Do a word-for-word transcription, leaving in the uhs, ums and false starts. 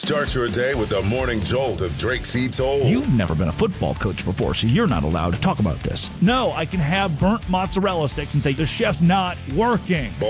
Start your day with the morning jolt of Drake C. Toll. You've never been a football coach before, so you're not allowed to talk about this. No, I can have burnt mozzarella sticks and say the chef's not working.